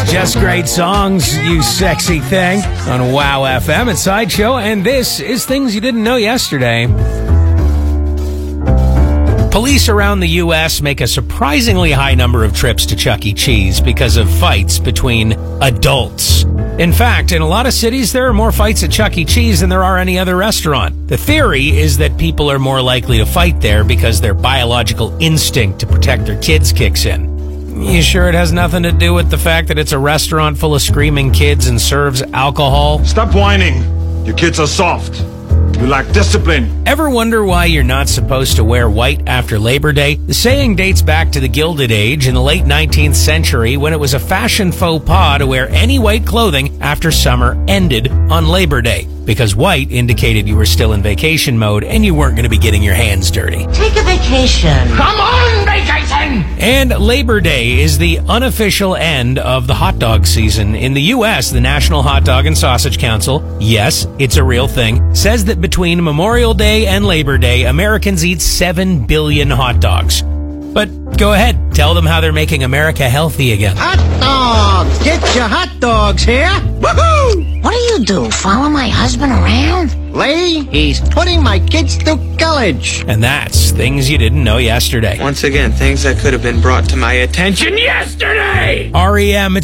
Just great songs, you sexy thing, on WOW FM at Sideshow, and this is Things You Didn't Know Yesterday. Police around the U.S. make a surprisingly high number of trips to Chuck E. Cheese because of fights between adults. In fact, in a lot of cities, there are more fights at Chuck E. Cheese than there are any other restaurant. The theory is that people are more likely to fight there because their biological instinct to protect their kids kicks in. You sure it has nothing to do with the fact that it's a restaurant full of screaming kids and serves alcohol? Stop whining. Your kids are soft. You lack discipline. Ever wonder why you're not supposed to wear white after Labor Day? The saying dates back to the Gilded Age in the late 19th century when it was a fashion faux pas to wear any white clothing after summer ended on Labor Day, because white indicated you were still in vacation mode and you weren't going to be getting your hands dirty. Take a vacation. Come on, vacation! And Labor Day is the unofficial end of the hot dog season. In the U.S., the National Hot Dog and Sausage Council, yes, it's a real thing, says that between Memorial Day and Labor Day, Americans eat 7 billion hot dogs. But go ahead, tell them how they're making America healthy again. Hot dogs! Get your hot dogs here! Woohoo! What do? Follow my husband around? Lee, he's putting my kids through college. And that's Things You Didn't Know Yesterday. Once again, things that could have been brought to my attention yesterday! REM